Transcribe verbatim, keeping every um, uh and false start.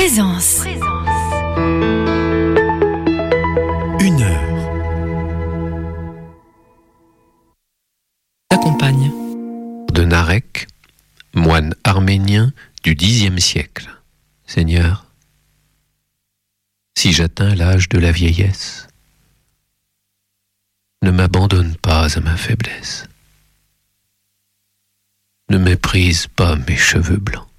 Présence. Une heure. Accompagne. De Narek, moine arménien du dixième siècle. Seigneur, si j'atteins l'âge de la vieillesse, ne m'abandonne pas à ma faiblesse. Ne méprise pas mes cheveux blancs.